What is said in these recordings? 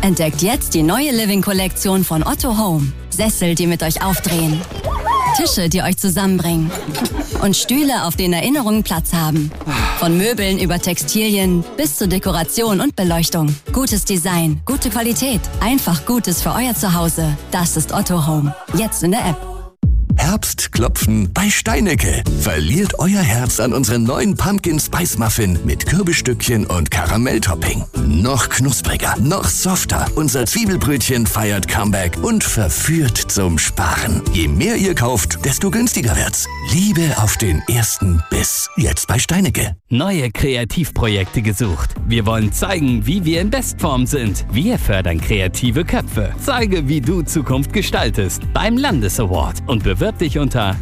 Entdeckt jetzt die neue Living-Kollektion von Otto Home. Sessel, die mit euch aufdrehen. Tische, die euch zusammenbringen. Und Stühle, auf denen Erinnerungen Platz haben. Von Möbeln über Textilien bis zu Dekoration und Beleuchtung. Gutes Design, gute Qualität. Einfach Gutes für euer Zuhause. Das ist Otto Home. Jetzt in der App. Herbstklopfen bei Steinecke. Verliert euer Herz an unseren neuen Pumpkin Spice Muffin mit Kürbisstückchen und Karamelltopping. Noch knuspriger, noch softer. Unser Zwiebelbrötchen feiert Comeback und verführt zum Sparen. Je mehr ihr kauft, desto günstiger wird's. Liebe auf den ersten Biss. Jetzt bei Steinecke. Neue Kreativprojekte gesucht. Wir wollen zeigen, wie wir in Bestform sind. Wir fördern kreative Köpfe. Zeige, wie du Zukunft gestaltest. Beim Landesaward. Und bewirb dich unter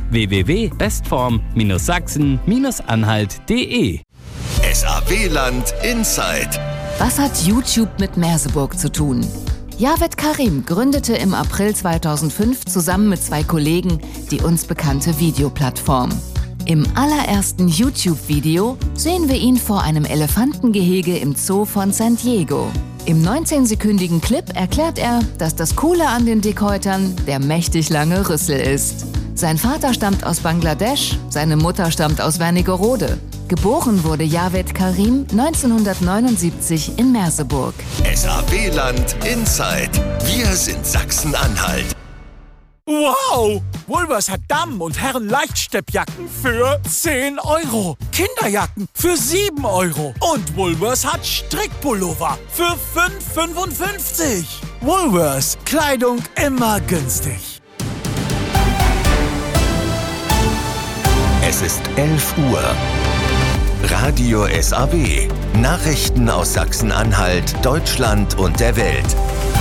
www.bestform-sachsen-anhalt.de. SAW-Land Inside. Was hat YouTube mit Merseburg zu tun? Javed Karim gründete im April 2005 zusammen mit 2 Kollegen die uns bekannte Videoplattform. Im allerersten YouTube-Video sehen wir ihn vor einem Elefantengehege im Zoo von San Diego. Im 19-sekündigen Clip erklärt er, dass das Coole an den Dickhäutern der mächtig lange Rüssel ist. Sein Vater stammt aus Bangladesch, seine Mutter stammt aus Wernigerode. Geboren wurde Javed Karim 1979 in Merseburg. SAW-Land Inside. Wir sind Sachsen-Anhalt. Wow! Woolworths hat Damen- und Herren-Leichtsteppjacken für 10 €. Kinderjacken für 7 €. Und Woolworths hat Strickpullover für 5,55 €. Woolworths. Kleidung immer günstig. Es ist 11 Uhr. Radio SAW. Nachrichten aus Sachsen-Anhalt, Deutschland und der Welt.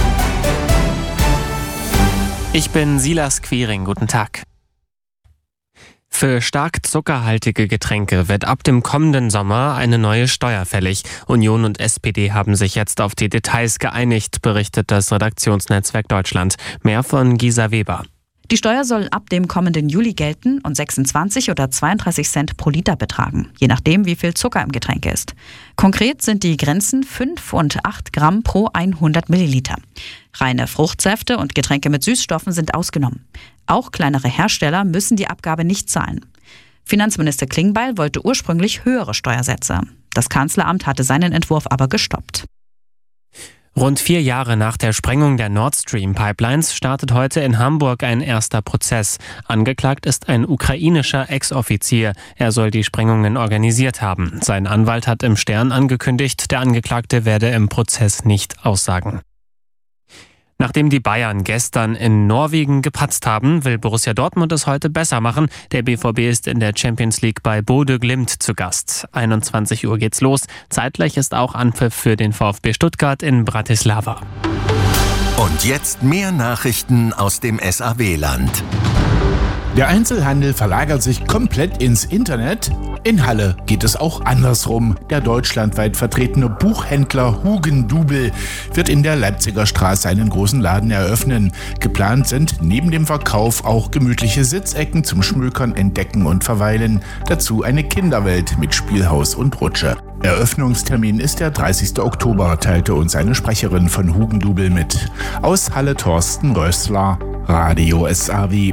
Ich bin Silas Quiring, guten Tag. Für stark zuckerhaltige Getränke wird ab dem kommenden Sommer eine neue Steuer fällig. Union und SPD haben sich jetzt auf die Details geeinigt, berichtet das Redaktionsnetzwerk Deutschland. Mehr von Gisa Weber. Die Steuer soll ab dem kommenden Juli gelten und 26 oder 32 Cent pro Liter betragen, je nachdem, wie viel Zucker im Getränk ist. Konkret sind die Grenzen 5 und 8 Gramm pro 100 Milliliter. Reine Fruchtsäfte und Getränke mit Süßstoffen sind ausgenommen. Auch kleinere Hersteller müssen die Abgabe nicht zahlen. Finanzminister Klingbeil wollte ursprünglich höhere Steuersätze. Das Kanzleramt hatte seinen Entwurf aber gestoppt. Rund 4 Jahre nach der Sprengung der Nord Stream Pipelines startet heute in Hamburg ein erster Prozess. Angeklagt ist ein ukrainischer Ex-Offizier. Er soll die Sprengungen organisiert haben. Sein Anwalt hat im Stern angekündigt, der Angeklagte werde im Prozess nicht aussagen. Nachdem die Bayern gestern in Norwegen gepatzt haben, will Borussia Dortmund es heute besser machen. Der BVB ist in der Champions League bei Bodø Glimt zu Gast. 21 Uhr geht's los. Zeitgleich ist auch Anpfiff für den VfB Stuttgart in Bratislava. Und jetzt mehr Nachrichten aus dem SAW-Land. Der Einzelhandel verlagert sich komplett ins Internet. In Halle geht es auch andersrum. Der deutschlandweit vertretene Buchhändler Hugendubel wird in der Leipziger Straße einen großen Laden eröffnen. Geplant sind neben dem Verkauf auch gemütliche Sitzecken zum Schmökern, Entdecken und Verweilen. Dazu eine Kinderwelt mit Spielhaus und Rutsche. Eröffnungstermin ist der 30. Oktober, teilte uns eine Sprecherin von Hugendubel mit. Aus Halle Thorsten Rössler, Radio SAW.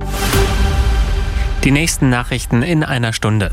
Die nächsten Nachrichten in einer Stunde.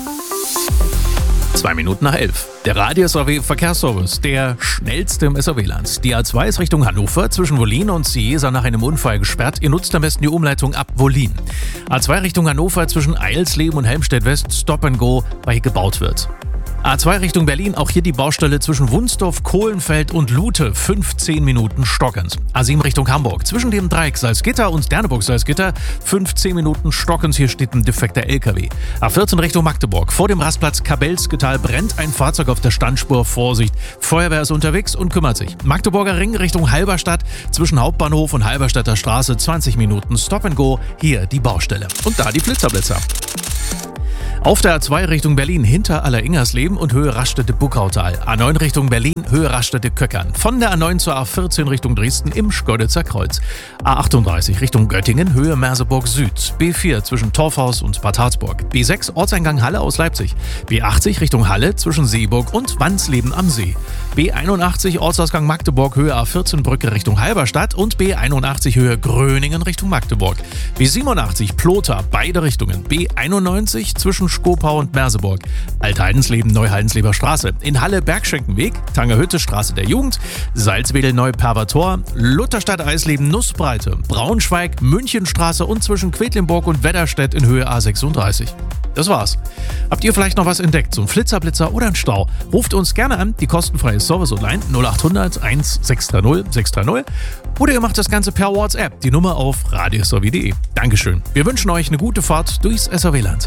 11:02. Der Radio SAW Verkehrsservice, der schnellste im SAW-Land. Die A2 ist Richtung Hannover zwischen Wollin und Ciesa nach einem Unfall gesperrt. Ihr nutzt am besten die Umleitung ab Wollin. A2 Richtung Hannover zwischen Eilsleben und Helmstedt West, Stop and Go, weil hier gebaut wird. A2 Richtung Berlin, auch hier die Baustelle zwischen Wunsdorf, Kohlenfeld und Lute, 15 Minuten stockend. A7 Richtung Hamburg, zwischen dem Dreieck Salzgitter und Derneburg-Salzgitter, 15 Minuten stockend, hier steht ein defekter LKW. A14 Richtung Magdeburg, vor dem Rastplatz Kabelsgetal brennt ein Fahrzeug auf der Standspur, Vorsicht, Feuerwehr ist unterwegs und kümmert sich. Magdeburger Ring Richtung Halberstadt, zwischen Hauptbahnhof und Halberstadter Straße, 20 Minuten Stop and Go, hier die Baustelle. Und da die Blitzerblitzer. Auf der A2 Richtung Berlin hinter Alleringersleben und Höhe Raststätte-Buckautal. A9 Richtung Berlin, Höhe Raststätte-Köckern. Von der A9 zur A14 Richtung Dresden im Schkeuditzer Kreuz. A38 Richtung Göttingen, Höhe Merseburg Süd. B4 zwischen Torfhaus und Bad Harzburg. B6 Ortseingang Halle aus Leipzig. B80 Richtung Halle zwischen Seeburg und Wansleben am See. B81 Ortsausgang Magdeburg Höhe A14 Brücke Richtung Halberstadt und B81 Höhe Gröningen Richtung Magdeburg. B87 Plotha, beide Richtungen. B91 zwischen Skopau und Merseburg. Altheidensleben, Neuhaldensleber Straße. In Halle Bergschenkenweg, Tangerhütte Straße der Jugend, Salzwedel Neuperver Tor, Lutherstadt Eisleben Nussbreite, Braunschweig Münchenstraße und zwischen Quedlinburg und Wedderstedt in Höhe A36. Das war's. Habt ihr vielleicht noch was entdeckt? So ein Flitzer, oder ein Stau? Ruft uns gerne an, die kostenfreie Service-Hotline 0800 1630 630. Oder ihr macht das Ganze per WhatsApp, die Nummer auf radiosw.de. Dankeschön. Wir wünschen euch eine gute Fahrt durchs SRW-Land.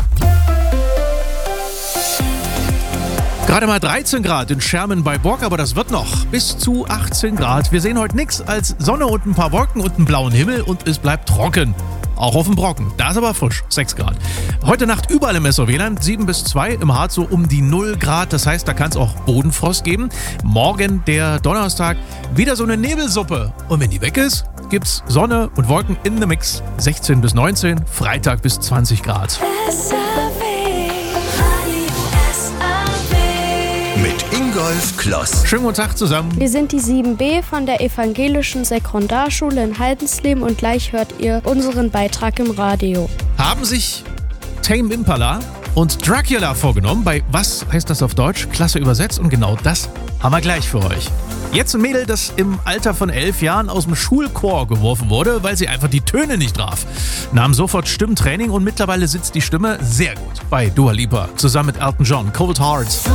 Gerade mal 13 Grad in Schermen bei Bork, aber das wird noch. Bis zu 18 Grad. Wir sehen heute nichts als Sonne und ein paar Wolken und einen blauen Himmel und es bleibt trocken. Auch auf dem Brocken. Da ist aber frisch, 6 Grad. Heute Nacht überall im SRW-Land 7 bis 2, im Harz so um die 0 Grad. Das heißt, da kann es auch Bodenfrost geben. Morgen, der Donnerstag, wieder so eine Nebelsuppe. Und wenn die weg ist, gibt's Sonne und Wolken in the Mix. 16 bis 19, Freitag bis 20 Grad. Mit Ingolf Kloss. Schönen guten Tag zusammen. Wir sind die 7b von der Evangelischen Sekundarschule in Haldensleben und gleich hört ihr unseren Beitrag im Radio. Haben sich Tame Impala und Dracula vorgenommen bei Was heißt das auf Deutsch? Klasse übersetzt und genau das haben wir gleich für euch. Jetzt ein Mädel, das im Alter von 11 Jahren aus dem Schulchor geworfen wurde, weil sie einfach die Töne nicht traf. Nahm sofort Stimmtraining und mittlerweile sitzt die Stimme sehr gut bei Dua Lipa zusammen mit Elton John, Cold Heart.